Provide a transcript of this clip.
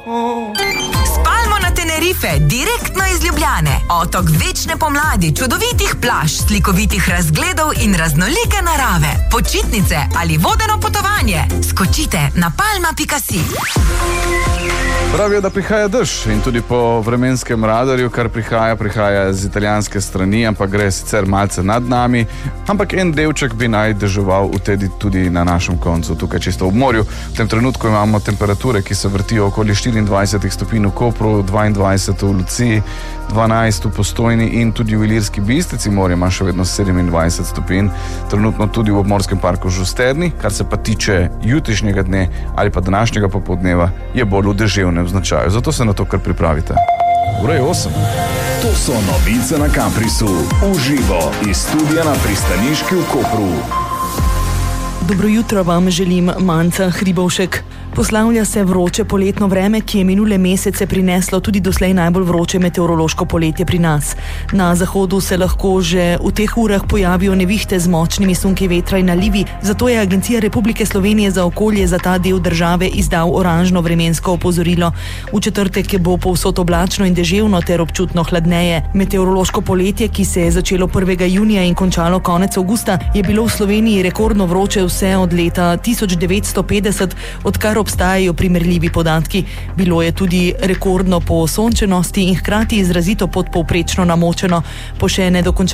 Spalmo na Tenerife, direktno iz Ljubljane. Otok večne pomladi, čudovitih plaž, slikovitih razgledov in raznolike narave. Počitnice ali vodeno potovanje. Skočite na palma.si. Pravijo, da prihaja dež in tudi po vremenskem radarju, kar prihaja z italijanske strani, ampak gre sicer malce nad nami, ampak en delček bi naj deževal tudi na našem koncu, tukaj čisto v morju. V tem trenutku imamo temperature, ki se vrtijo okoli 24 stopinj v Kopru, 22 v Luciji, 12 v Postojni in tudi v Ilirski Bistrici. Morje ima še vedno 27 stopinj, trenutno tudi v obmorskem parku Žusterni. Kar se pa tiče jutrišnjega dne ali pa današnjega popoldneva, je bolj v deževnem značaju, zato se na to kar pripravite. Ura je 8. To so novice na Kamprisu, uživo iz studia na pristaniški v Kopru. Dobro jutro vam želim, Manca Hribovšek. Poslavlja se vroče poletno vreme, ki je minule mesece prineslo tudi doslej najbolj vroče meteorološko poletje pri nas. Na zahodu se lahko že v teh urah pojavijo nevihte z močnimi sunki vetra in nalivi, zato je Agencija Republike Slovenije za okolje za ta del države izdal oranžno vremensko opozorilo. V četrtek bo povsod oblačno in deževno ter občutno hladneje. Meteorološko poletje, ki se je začelo 1. junija in končalo konec avgusta, je bilo v Sloveniji rekordno vroče vse od leta 1950, odkar obstajajo primerljivi podatki. Bilo je tudi rekordno po sončenosti in hkrati izrazito podpovprečno namočeno. Po še nedokončanem